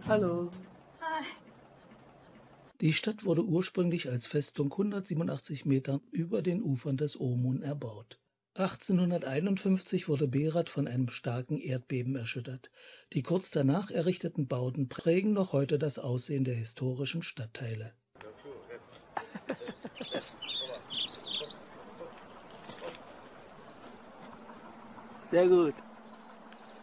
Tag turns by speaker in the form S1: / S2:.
S1: Hallo.
S2: Hi.
S1: Die Stadt wurde ursprünglich als Festung 187 Meter über den Ufern des Omun erbaut. 1851 wurde Berat von einem starken Erdbeben erschüttert. Die kurz danach errichteten Bauten prägen noch heute das Aussehen der historischen Stadtteile.
S3: Sehr gut.